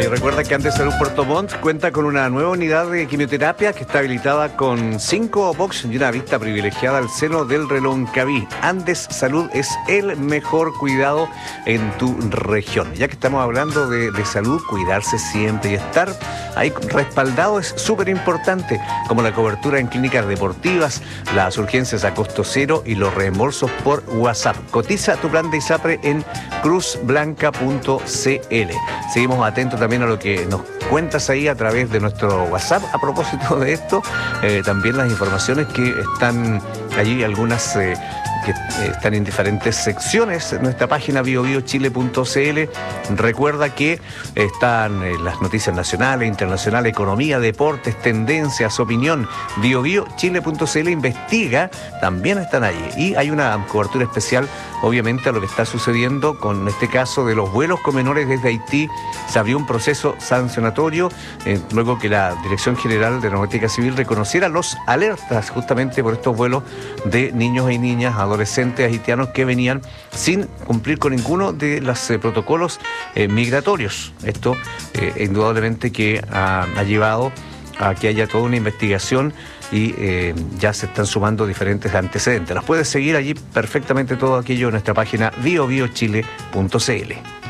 Recuerda que Andes Salud Puerto Montt cuenta con una nueva unidad de quimioterapia que está habilitada con 5 box y una vista privilegiada al seno del Reloncaví. Andes Salud es el mejor cuidado en tu región. Ya que estamos hablando de salud, cuidarse siempre y estar ahí respaldado es súper importante, como la cobertura en clínicas deportivas, las urgencias a costo cero y los reembolsos por WhatsApp. Cotiza tu plan de ISAPRE en cruzblanca.cl. Seguimos atentos también a lo que nos cuentas ahí a través de nuestro WhatsApp. A propósito de esto, también las informaciones que están allí, algunas que están en diferentes secciones en nuestra página biobiochile.cl. Recuerda que están las noticias nacionales, internacionales, economía, deportes, tendencias, opinión. biobiochile.cl investiga, también están allí. Y hay una cobertura especial, obviamente, a lo que está sucediendo con este caso de los vuelos con menores desde Haití. Se abrió un proceso sancionatorio luego que la Dirección General de Aeronáutica Civil reconociera los alertas justamente por estos vuelos de niños y niñas, adolescentes haitianos que venían sin cumplir con ninguno de los protocolos migratorios. Esto indudablemente que ha llevado a que haya toda una investigación y ya se están sumando diferentes antecedentes. Las puedes seguir allí perfectamente todo aquello en nuestra página biobiochile.cl.